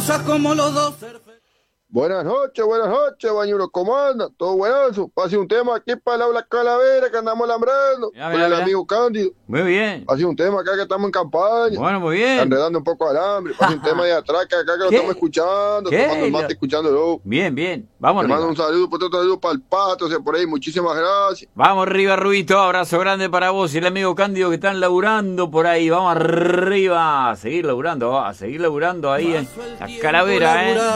cosas como los dos. Buenas noches, bañuelos, ¿cómo andan? Todo buenazo. Pase un tema aquí para el aula Calavera, que andamos lambrando con el amigo Cándido. Muy bien. Pase un tema acá que estamos en campaña. Bueno, muy bien. Enredando un poco al hambre. Pase un tema de atrás que acá que lo estamos escuchando. Tomando el mate, escuchándolo. Bien. Vamos arriba. Te mando un saludo, otro saludo para el Pato, o sea, por ahí. Muchísimas gracias. Vamos arriba, Rubito. Abrazo grande para vos y el amigo Cándido que están laburando por ahí. Vamos arriba. A seguir laburando ahí en la Calavera,